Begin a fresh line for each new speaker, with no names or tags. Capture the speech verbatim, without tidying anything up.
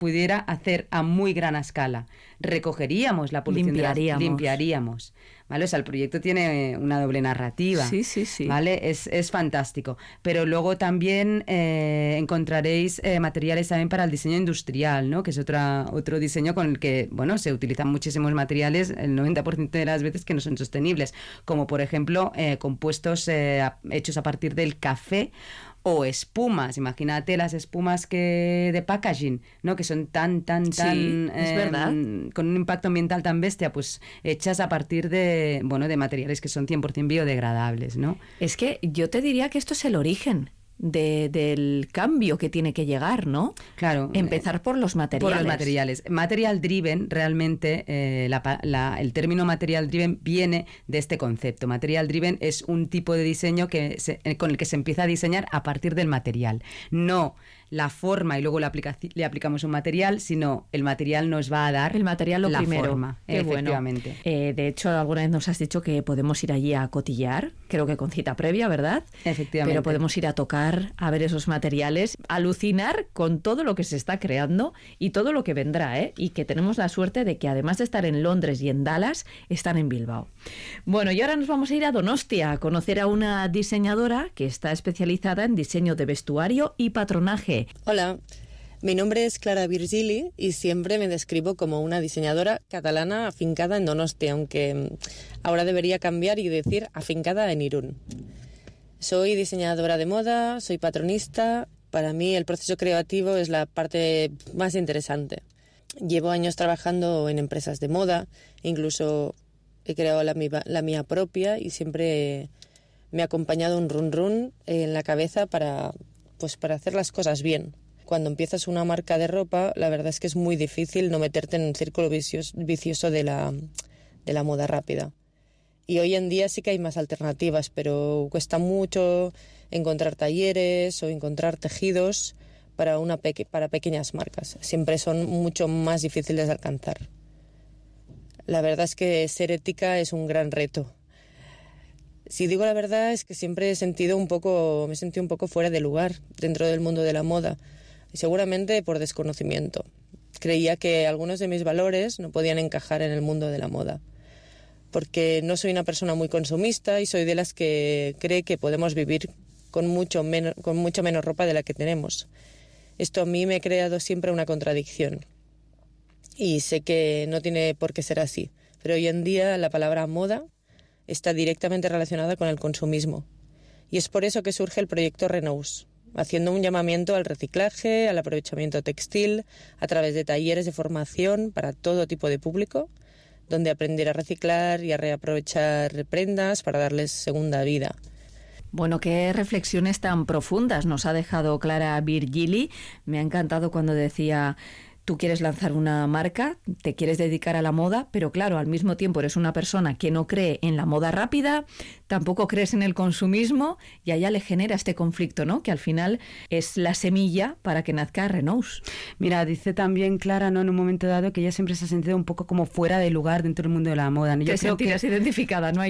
pudiera hacer a muy gran escala. Recogeríamos la polución,
limpiaríamos.
De las, limpiaríamos, ¿vale? O sea, el proyecto tiene una doble narrativa,
sí, sí, sí.
¿vale? Es, es fantástico. Pero luego también eh, encontraréis eh, materiales también para el diseño industrial, ¿no? Que es otra, otro diseño con el que, bueno, se utilizan muchísimos materiales, el noventa por ciento de las veces que no son sostenibles, como por ejemplo eh, compuestos eh, hechos a partir del café, o espumas. Imagínate las espumas que de packaging, ¿no? Que son tan, tan, tan...
Sí, es eh, verdad.
Con un impacto ambiental tan bestia, pues hechas a partir de, bueno, de materiales que son cien por ciento biodegradables, ¿no?
Es que yo te diría que esto es el origen De, del cambio que tiene que llegar, ¿no?
Claro.
Empezar por los materiales.
Por los materiales. Material driven, realmente, eh, la, la, el término material driven viene de este concepto. Material driven es un tipo de diseño que se, con el que se empieza a diseñar a partir del material. No la forma y luego le, aplica, le aplicamos un material, sino el material nos va a dar
el material lo
la
primero.
Forma,
Qué
efectivamente.
Bueno. Eh, de hecho, alguna vez nos has dicho que podemos ir allí a cotillar, creo que con cita previa, ¿verdad?
Efectivamente.
Pero podemos ir a tocar, a ver esos materiales, alucinar con todo lo que se está creando y todo lo que vendrá, ¿eh? Y que tenemos la suerte de que además de estar en Londres y en Dallas, están en Bilbao. Bueno, y ahora nos vamos a ir a Donostia a conocer a una diseñadora que está especializada en diseño de vestuario y patronaje.
Hola, mi nombre es Clara Virgili y siempre me describo como una diseñadora catalana afincada en Donostia, aunque ahora debería cambiar y decir afincada en Irún. Soy diseñadora de moda, soy patronista. Para mí el proceso creativo es la parte más interesante. Llevo años trabajando en empresas de moda, incluso he creado la, la mía propia y siempre me ha acompañado un run run en la cabeza para, pues, para hacer las cosas bien. Cuando empiezas una marca de ropa, la verdad es que es muy difícil no meterte en un círculo vicioso, vicioso de la, de la moda rápida. Y hoy en día sí que hay más alternativas, pero cuesta mucho encontrar talleres o encontrar tejidos para, una peque- para pequeñas marcas. Siempre son mucho más difíciles de alcanzar. La verdad es que ser ética es un gran reto. Si digo la verdad es que siempre he sentido un poco, me he sentido un poco fuera de lugar dentro del mundo de la moda, y seguramente por desconocimiento. Creía que algunos de mis valores no podían encajar en el mundo de la moda, porque no soy una persona muy consumista y soy de las que cree que podemos vivir con mucho menos, con mucho menos ropa de la que tenemos. Esto a mí me ha creado siempre una contradicción y sé que no tiene por qué ser así, pero hoy en día la palabra moda está directamente relacionada con el consumismo y es por eso que surge el proyecto Renous, haciendo un llamamiento al reciclaje, al aprovechamiento textil, a través de talleres de formación para todo tipo de público, donde aprender a reciclar y a reaprovechar prendas para darles segunda vida.
Bueno, qué reflexiones tan profundas nos ha dejado Clara Virgili. Me ha encantado cuando decía: tú quieres lanzar una marca, te quieres dedicar a la moda, pero claro, al mismo tiempo eres una persona que no cree en la moda rápida, tampoco crees en el consumismo, y a ella le genera este conflicto, ¿no? Que al final es la semilla para que nazca Renous.
Mira, dice también Clara, ¿no?, en un momento dado, que ella siempre se ha sentido un poco como fuera de lugar dentro del mundo de la moda, ¿no?
Te sentirás identificada, ¿no?